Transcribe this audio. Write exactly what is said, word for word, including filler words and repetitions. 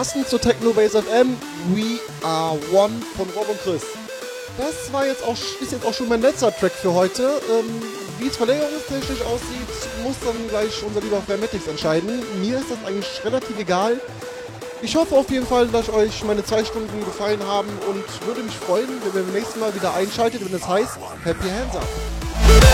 Passend zur Technobase F M, We Are One von Rob und Chris. Das war jetzt auch, ist jetzt auch schon mein letzter Track für heute. Ähm, wie es verlängerungstechnisch aussieht, muss dann gleich unser lieber Fairmatix entscheiden. Mir ist das eigentlich relativ egal. Ich hoffe auf jeden Fall, dass euch meine zwei Stunden gefallen haben und würde mich freuen, wenn ihr beim nächsten Mal wieder einschaltet, wenn es heißt Happy Hands Up.